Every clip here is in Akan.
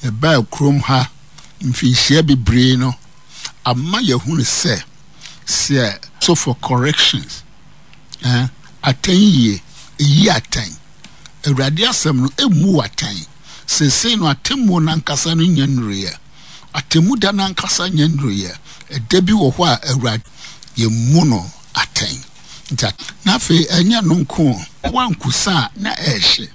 ba krom ha mfihia bebre no amma yehunu se so for corrections atanyi yi atan awurade asem no emu watan sese no atemu na nkasa no nyanure atemu da na nkasa nyanure edabi wo ho a awurade yemu no atan na fe enya no nko wankusa na ehye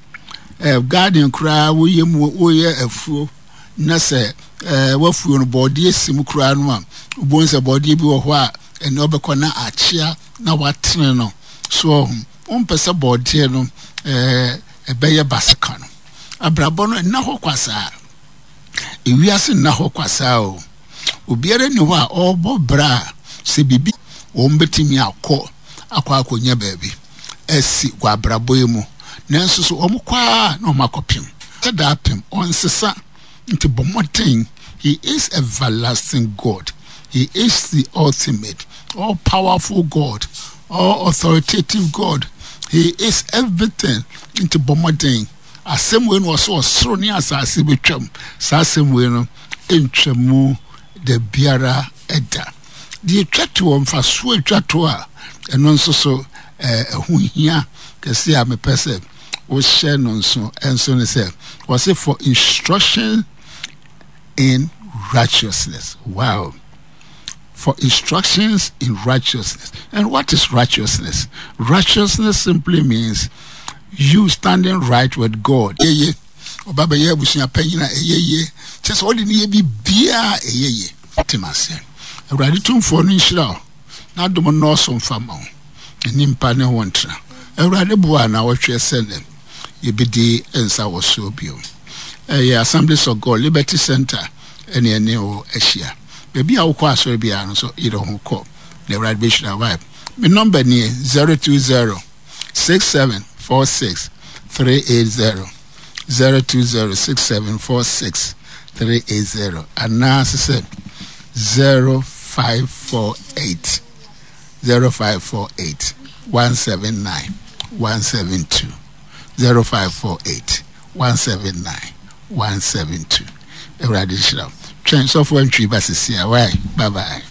garden kura wo yemu wo ye afuo na se wafuo no body esim kura no a ubonse body bi wo ho a ene obekọ na achia na watene no so pese body no ebeye basaka no abrabo no na ho kwasa ewiase na ho kwasa o obiare ni ho a obo bra se bibi betimi akonya baabi esi kwa abrabo emu nanso so omukwa na omakopim da apim onsesa nti bomoten. He is everlasting God. He is the ultimate, all powerful God, all authoritative God. He is everything into bomoden. Asem we no so soro ni asase betwam. Sa asem we no entwamu de biara eda. Die twatu omfaso atwato a eno nso so ehunhia kese a mepese wo share no nso enso ne se was it for instruction in righteousness. Wow. For instructions in righteousness. And what is righteousness? Righteousness simply means you standing right with God. Obaba ye busunya panyina eyeye. Just all ni bi bia eyeye. Timase. Awurade tumfo no nhira. Na dom no so mfama. Nimpa ne wontra. Awurade bua na wotwe sene. Yebedi ensa wo so bio. Assemblies of God Liberty Center ene o Asia baby a wokọ asori bia no so you don't call the right vision vibe. My number ni 0206746380380 0206746380380 and now said 0548 179 172 0548 179 172. Eradi shira. Train software tree basisi. Bye bye.